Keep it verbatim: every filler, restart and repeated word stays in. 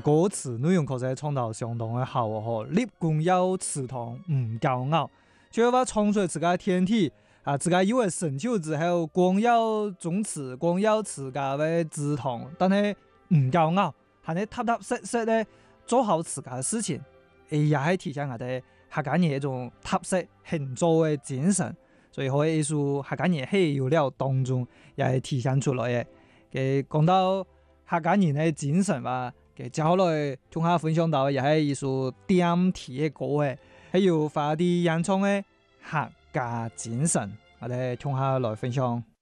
歌詞內容確實唱到相當嘅好哦，立功要祠堂唔驕傲，就話唱出自家天體啊，自家以為成就之後，光耀宗祠，光耀自家嘅祠堂，但係唔驕傲，係你踏踏實實咧做好自家嘅事情，誒也係體現我哋客家人一種踏實勤做嘅精神，所以可以說客家人喺有料當中也係體現出來嘅。嘅講到客家人嘅精神話，嘅接下來同下分享到也係一首點題嘅歌嘅，係由花地演唱嘅客家精神，我哋同下來分享。